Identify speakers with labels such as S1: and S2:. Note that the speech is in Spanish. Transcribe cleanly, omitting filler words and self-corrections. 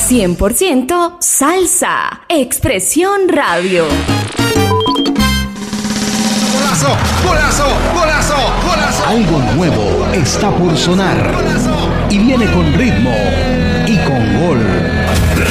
S1: 100% salsa. Expresión Radio.
S2: ¡Golazo! ¡Golazo! ¡Golazo! ¡Golazo!
S3: Algo nuevo está por sonar. Y viene con ritmo y con gol.